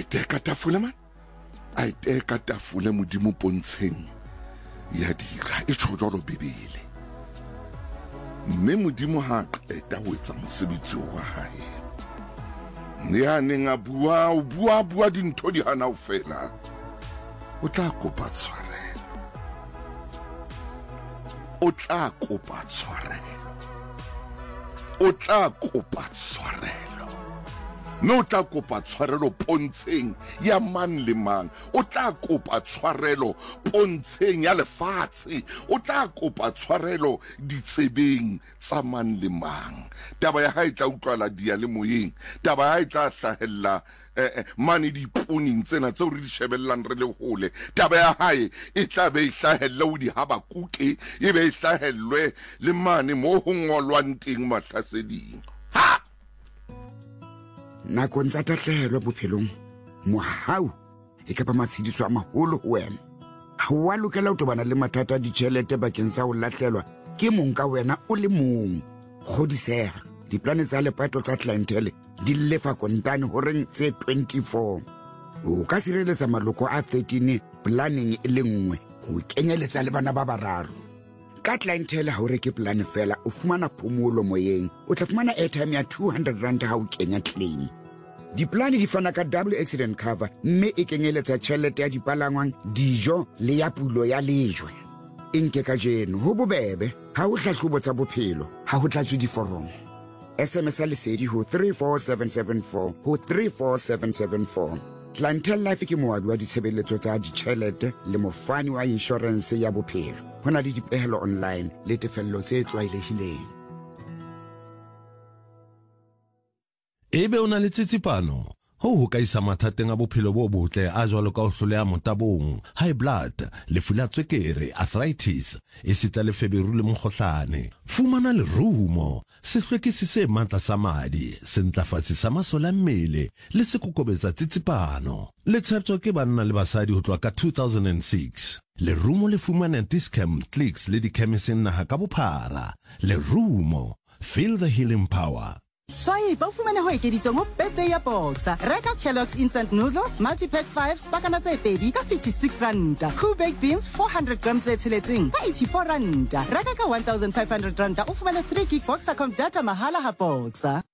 teka tafole man a teka tafole modimo pontsheng ya dira e tshojolo bebele mme modimo ha qeta ho etsa mosebetsi wa hae ya neng a bua dintho di hana ho fela o tla kopa tshwarelo o tla kopa tshwarelo no o tla kopa tshwarelo pontsheng ya man le mang o tla kopa tshwarelo pontsheng ya lefatshe o tla kopa tshwarelo ditsebeng tsa man le mang taba ya hae tla utlwala dia le moyeng taba ya hae tla hlahella mane diponing tsena tseo re di shebellang re le hole taba ya hae e tla be hlahella o di Habakuke e be hlahellwe le mane mo ho ngolwang teng mahlaseding ha nakong tsa tahlehelo bophelong mohau e ka ba matshediso a maholo ho wena ha wa lokela ho tobana le mathata a ditjhelete bakeng sa ho lahlelwa ke mong ka wena o le mong kgodiseha diplane tsa lepato tsa clientele di lefa kontane ho reng tse 24 o ka sireletsa maloko a 13 planning e le nngwe ho kenyeletsa le bana ba bararo ka clientele ha o reke plan fela o fumana phomolo moyeng o tla fumana airtime ya 200 rand ha o kenya claim diplane di fana ka double accident cover mme e kenyeletsa tjhelete ya dipalangwang dijo le ya pulo ya lejwe inke ka jeno ho bobebe ha o hlahlobo tsa bophelo ha ho tlatswe diforomo SMS lesedi ho 34774 ho 34774 Clientele Life ke moabi wa ditshebeletso tsa ditjhelete le mofani wa insurance ya bophelo hona le dipehelo online le tefello tse tlwaelehileng ebe ona le tsitsipano ho ka isa mathateng a bophelo bo botle a jwalo ka ho hloleha motabong high blood lefu la tswekere arthritis e sita le feberu le mokgohlane fumana le rumo sehlwekisi se matla sa madi se ntlafatsi sa masola a mmele le se kokobetsa tsitsipano le tsheptswa ke banna le basadi ho tloha ka 2006 le rumo le fumana Discam Clicks le dikemiseng naha ka bophara le rumo feel the healing power Soy ba fumane ho ekeditswe mo birthday ya Boxer. Reka Kellogg's instant noodles multi-pack 5 pakana tse pedi ka 56 rand. Cool baked beans 400 grams tse tsheletseng ka 84 rand. Reka ka 1500 rand o fumane 3 gig Boxer com data mahala ha Boxer.